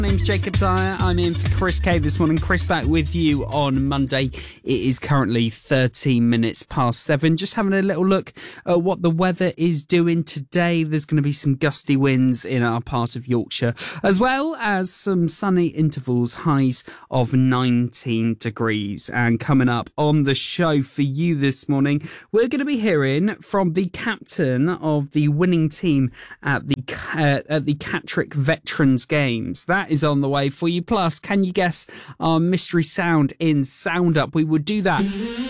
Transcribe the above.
My name's Jacob Dyer. I'm in for Chris K this morning. Chris back with you on Monday. It is currently 13 minutes past 7. Just having a little look at what the weather is doing today. There's going to be some gusty winds in our part of Yorkshire, as well as some sunny intervals, highs of 19 degrees. And coming up on the show for you this morning, we're going to be hearing from the captain of the winning team at the Catterick Veterans Games. That is on the way for you. Plus, can you guess our mystery sound in Sound Up? We would do that